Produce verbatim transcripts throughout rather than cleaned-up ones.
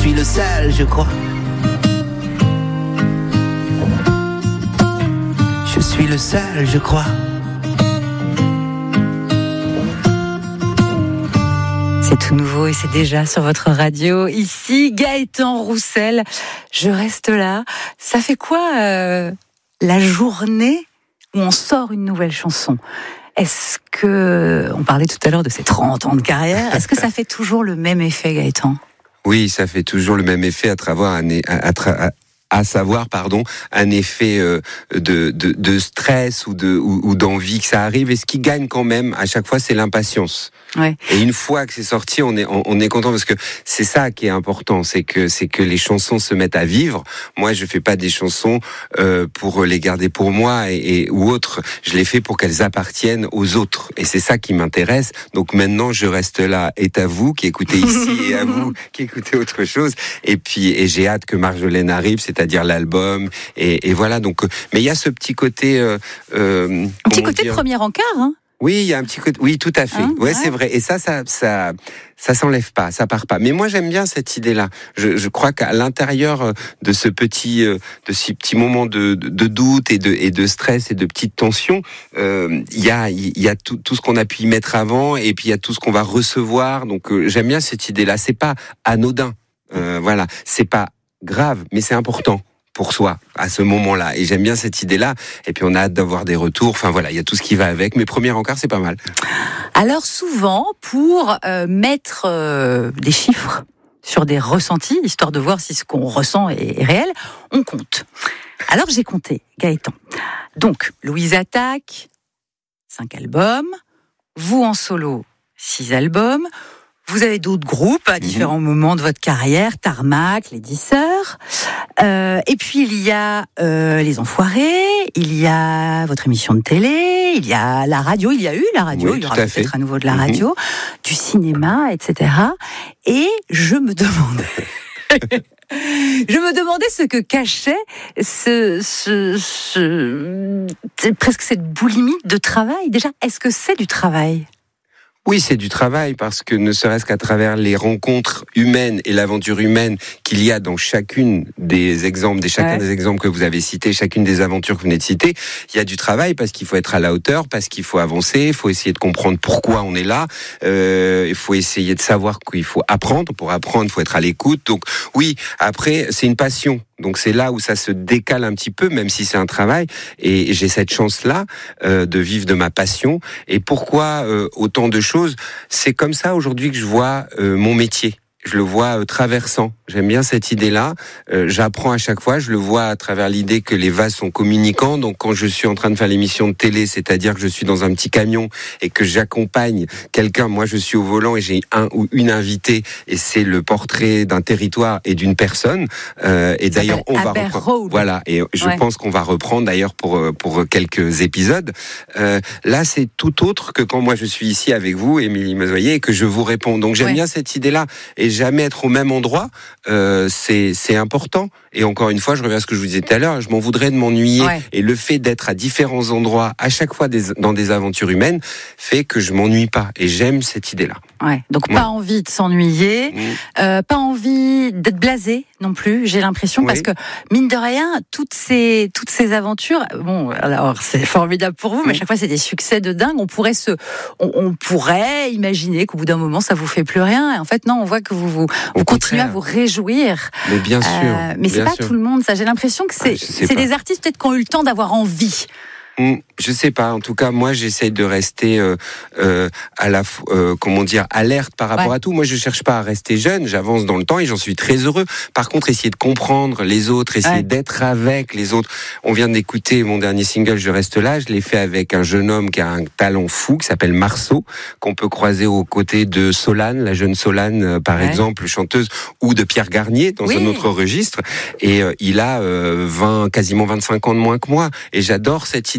suis le seul, je crois. Je suis le seul, je crois. C'est tout nouveau et c'est déjà sur votre radio. Ici, Gaëtan Roussel. Je reste là. Ça fait quoi euh, la journée où on sort une nouvelle chanson ? Est-ce que, on parlait tout à l'heure de ces trente ans de carrière, est-ce que ça fait toujours le même effet, Gaëtan ? Oui, ça fait toujours le même effet à travers un, à, à, à, à savoir, pardon, un effet euh, de, de, de stress ou, de, ou, ou d'envie que ça arrive. Et ce qui gagne quand même, à chaque fois, c'est l'impatience. Ouais. Et une fois que c'est sorti, on est on, on est content parce que c'est ça qui est important, c'est que c'est que les chansons se mettent à vivre. Moi, je fais pas des chansons euh, pour les garder pour moi et, et ou autres. Je les fais pour qu'elles appartiennent aux autres. Et c'est ça qui m'intéresse. Donc maintenant, je reste là. Et à vous qui écoutez ici et à vous qui écoutez autre chose. Et puis et j'ai hâte que Marjolaine arrive, c'est-à-dire l'album. Et, et voilà. Donc, mais il y a ce petit côté. Euh, euh, un petit côté dire... premier encart, hein. Oui, il y a un petit côté. Oui, tout à fait. Hein, ouais, ouais, c'est vrai. Et ça, ça, ça, ça s'enlève pas, ça part pas. Mais moi, j'aime bien cette idée-là. Je, je crois qu'à l'intérieur de ce petit, de ces petits moments de, de, de doute et de, et de stress et de petites tensions, euh, il y a, il y a tout, tout ce qu'on a pu y mettre avant, et puis il y a tout ce qu'on va recevoir. Donc, euh, j'aime bien cette idée-là. C'est pas anodin. Euh, voilà. C'est pas grave, mais c'est important pour soi à ce moment-là, et j'aime bien cette idée-là. Et puis on a hâte d'avoir des retours. Enfin voilà, il y a tout ce qui va avec. Mais premier encart, c'est pas mal. Alors souvent, pour euh, mettre euh, des chiffres sur des ressentis, histoire de voir si ce qu'on ressent est réel, on compte. Alors j'ai compté, Gaëtan. Donc Louise Attaque, cinq albums. Vous en solo, six albums. Vous avez d'autres groupes à différents mmh. moments de votre carrière, Tarmac, les Dix Sœurs. Euh, et puis il y a euh, Les Enfoirés, il y a votre émission de télé, il y a la radio, il y a eu la radio, oui, il y aura peut-être fait. à nouveau de la radio, mmh. du cinéma, et cetera. Et je me demandais... Je me demandais ce que cachait ce, ce, ce, presque cette boulimie de travail. Déjà, est-ce que c'est du travail ? Oui, c'est du travail, parce que ne serait-ce qu'à travers les rencontres humaines et l'aventure humaine qu'il y a dans chacune des exemples, des chacun ouais. des exemples que vous avez cités, chacune des aventures que vous venez de citer, il y a du travail parce qu'il faut être à la hauteur, parce qu'il faut avancer, il faut essayer de comprendre pourquoi on est là, euh, il faut essayer de savoir qu'il faut apprendre. Pour apprendre, il faut être à l'écoute. Donc oui, après, c'est une passion. Donc c'est là où ça se décale un petit peu, même si c'est un travail. Et j'ai cette chance-là euh, de vivre de ma passion. Et pourquoi euh, autant de choses ? C'est comme ça aujourd'hui que je vois euh, mon métier. Je le vois euh, traversant. J'aime bien cette idée-là. Euh, j'apprends à chaque fois. Je le vois à travers l'idée que les vases sont communicants. Donc quand je suis en train de faire l'émission de télé, c'est-à-dire que je suis dans un petit camion et que j'accompagne quelqu'un, moi je suis au volant et j'ai un ou une invitée, et c'est le portrait d'un territoire et d'une personne. Euh, et d'ailleurs on va reprendre. Voilà. Et je ouais. pense qu'on va reprendre d'ailleurs pour pour quelques épisodes. Euh, là c'est tout autre que quand moi je suis ici avec vous, Émilie Mazoyer, et que je vous réponds. Donc j'aime ouais. bien cette idée-là. Et jamais être au même endroit, euh, c'est c'est important. Et encore une fois, je reviens à ce que je vous disais tout à l'heure, je m'en voudrais de m'ennuyer. Ouais. Et le fait d'être à différents endroits, à chaque fois des, dans des aventures humaines, fait que je m'ennuie pas. Et j'aime cette idée-là. Ouais. Donc ouais. pas envie de s'ennuyer, mmh. euh, pas envie d'être blasé non plus. J'ai l'impression oui. parce que mine de rien, toutes ces toutes ces aventures, bon, alors c'est formidable pour vous, mais à chaque fois c'est des succès de dingue. On pourrait se, on, on pourrait imaginer qu'au bout d'un moment ça vous fait plus rien. Et en fait non, on voit que vous vous, vous continuez à vous réjouir. Mais bien sûr. Euh, mais c'est bien pas sûr. tout le monde. Ça, j'ai l'impression que c'est ah, c'est des artistes peut-être qui ont eu le temps d'avoir envie. Mmh, je sais pas. En tout cas, moi, j'essaye de rester euh, euh, à la, euh, comment dire, alerte par rapport ouais. à tout. Moi, je cherche pas à rester jeune. J'avance dans le temps et j'en suis très heureux. Par contre, essayer de comprendre les autres, essayer ouais. d'être avec les autres. On vient d'écouter mon dernier single, Je reste là. Je l'ai fait avec un jeune homme qui a un talent fou, qui s'appelle Marceau, qu'on peut croiser aux côtés de Solane, la jeune Solane, par ouais. exemple, chanteuse, ou de Pierre Garnier dans oui. un autre registre. Et euh, il a euh, vingt, quasiment vingt-cinq ans de moins que moi. Et j'adore cette idée.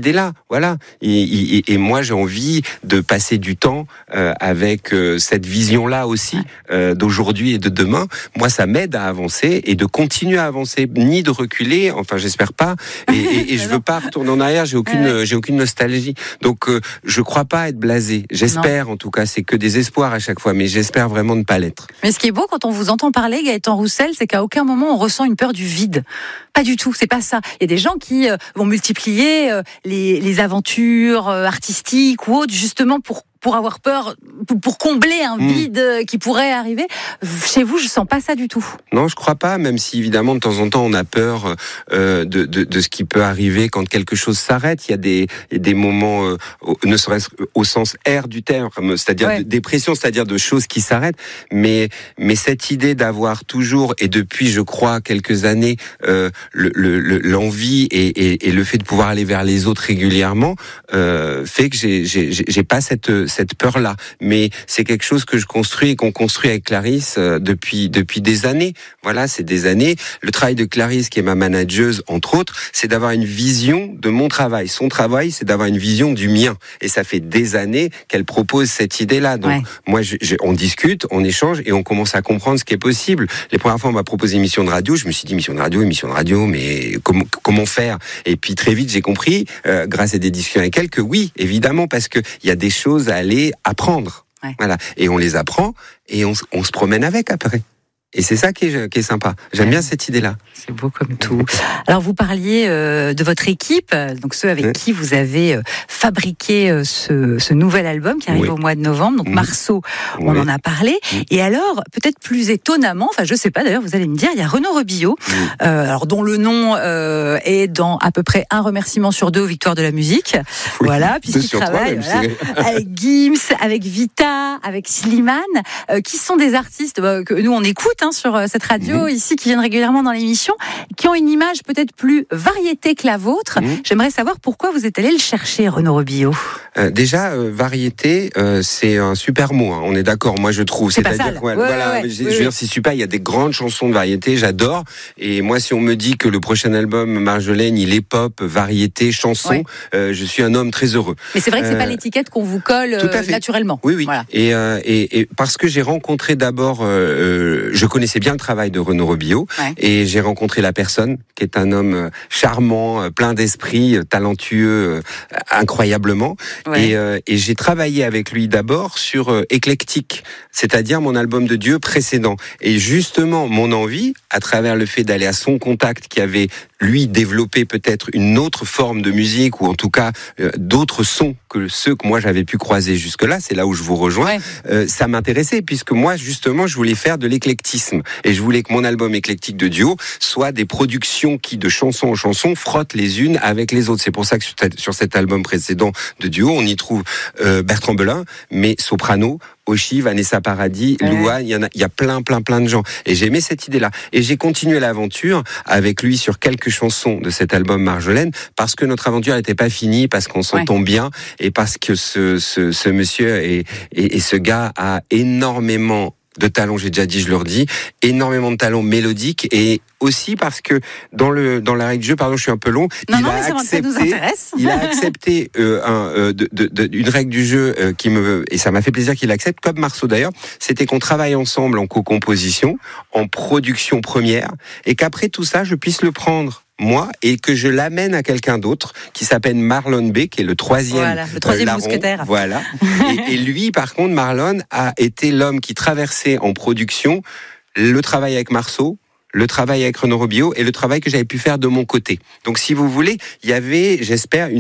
idée-là. Voilà. Et, et, et moi, j'ai envie de passer du temps euh, avec euh, cette vision-là aussi euh, d'aujourd'hui et de demain. Moi, ça m'aide à avancer et de continuer à avancer, ni de reculer. Enfin, j'espère pas. Et, et, et je veux pas retourner en arrière. J'ai aucune, ouais. j'ai aucune nostalgie. Donc, euh, je crois pas être blasé. J'espère, non. En tout cas, c'est que des espoirs à chaque fois, mais j'espère vraiment ne pas l'être. Mais ce qui est beau quand on vous entend parler, Gaëtan Roussel, c'est qu'à aucun moment on ressent une peur du vide. Pas du tout, c'est pas ça. Il y a des gens qui euh, vont multiplier euh, les, les aventures euh, artistiques ou autres, justement pour pour avoir peur, pour, pour combler un vide mmh. qui pourrait arriver. Chez vous, je sens pas ça du tout. Non, je crois pas, même si évidemment de temps en temps on a peur euh, de, de, de ce qui peut arriver quand quelque chose s'arrête. Il y a des, des moments, euh, ne serait-ce au sens R du terme, c'est-à-dire ouais. de dépression, c'est-à-dire de choses qui s'arrêtent. Mais, mais cette idée d'avoir toujours, et depuis je crois quelques années, euh, le, le, l'envie et, et, et le fait de pouvoir aller vers les autres régulièrement, euh, fait que j'ai, j'ai, j'ai pas cette cette peur-là, mais c'est quelque chose que je construis et qu'on construit avec Clarisse euh, depuis depuis des années. Voilà, c'est des années. Le travail de Clarisse, qui est ma manageuse entre autres, c'est d'avoir une vision de mon travail. Son travail, c'est d'avoir une vision du mien. Et ça fait des années qu'elle propose cette idée-là. Donc ouais. moi, je, je, on discute, on échange et on commence à comprendre ce qui est possible. Les premières fois, on m'a proposé une émission de radio. Je me suis dit émission de radio, émission de radio, mais comment comment faire? Et puis très vite, j'ai compris, euh, grâce à des discussions avec elle, que oui, évidemment, parce que il y a des choses à aller apprendre. Ouais. Voilà. Et on les apprend et on, on se promène avec après. Et c'est ça qui est, qui est sympa. J'aime ouais. bien cette idée-là. C'est beau comme tout. Alors, vous parliez euh, de votre équipe, donc ceux avec ouais. qui vous avez euh, fabriqué euh, ce, ce nouvel album qui arrive oui. au mois de novembre. Donc, mmh. Marceau, on oui. en a parlé. Mmh. Et alors, peut-être plus étonnamment, enfin, je sais pas d'ailleurs, vous allez me dire, il y a Renaud Rebillot, mmh. euh, alors dont le nom euh, est dans à peu près un remerciement sur deux aux Victoires de la musique. Oui. Voilà, puisqu'il travaille trois, même, voilà, avec Gims, avec Vita, avec Slimane, euh, qui sont des artistes bah, que nous on écoute. Sur cette radio mmh. ici qui viennent régulièrement dans l'émission, qui ont une image peut-être plus variété que la vôtre. Mmh. J'aimerais savoir pourquoi vous êtes allé le chercher, Renaud Rebillot. Euh, déjà, euh, variété, euh, c'est un super mot. Hein, on est d'accord. Moi, je trouve. C'est C'est-à-dire, pas ouais, ouais, voilà, ouais, je, ouais, je veux dire, c'est super. Il y a des grandes chansons de variété. J'adore. Et moi, si on me dit que le prochain album Marjolaine, il est pop, variété, chanson, ouais. euh, je suis un homme très heureux. Mais c'est vrai que c'est euh, pas l'étiquette qu'on vous colle euh, naturellement. Oui, oui. Voilà. Et, euh, et, et parce que j'ai rencontré d'abord, euh, je connaissais bien le travail de Renaud Rebillot ouais. et j'ai rencontré la personne qui est un homme charmant, plein d'esprit, talentueux, incroyablement. Ouais. Et, euh, et j'ai travaillé avec lui d'abord sur euh, Éclectique, c'est-à-dire mon album de Dieu précédent. Et justement, mon envie, à travers le fait d'aller à son contact, qui avait lui développé peut-être une autre forme de musique ou en tout cas euh, d'autres sons que ceux que moi j'avais pu croiser jusque-là, c'est là où je vous rejoins. Ouais. Euh, ça m'intéressait puisque moi justement je voulais faire de l'éclectisme et je voulais que mon album Éclectique de Duo soit des productions qui de chanson en chanson frottent les unes avec les autres. C'est pour ça que sur cet album précédent de Duo, on y trouve euh, Bertrand Belin, mais soprano, Oshi, Vanessa Paradis, ouais. Louane, il y en a, il y a plein, plein, plein de gens. Et j'ai aimé cette idée-là. Et j'ai continué l'aventure avec lui sur quelques chansons de cet album Marjolaine, parce que notre aventure n'était pas finie, parce qu'on s'entend ouais. bien, et parce que ce, ce, ce monsieur et, et, et ce gars a énormément de talent, j'ai déjà dit, je le redis, énormément de talent mélodique et aussi parce que dans le dans la règle du jeu, pardon, je suis un peu long, non, il, non, a mais accepté, ça nous intéresse. il a accepté euh, un, euh, de, de, de, une règle du jeu euh, qui me et ça m'a fait plaisir qu'il accepte, comme Marceau d'ailleurs, c'était qu'on travaille ensemble en co-composition, en production première, et qu'après tout ça, je puisse le prendre moi, et que je l'amène à quelqu'un d'autre qui s'appelle Marlon B, qui est le troisième, voilà, le troisième euh, mousquetaire. Voilà. et, et lui, par contre, Marlon a été l'homme qui traversait en production le travail avec Marceau, le travail avec Renaud Rebillot et le travail que j'avais pu faire de mon côté. Donc, si vous voulez, il y avait, j'espère, une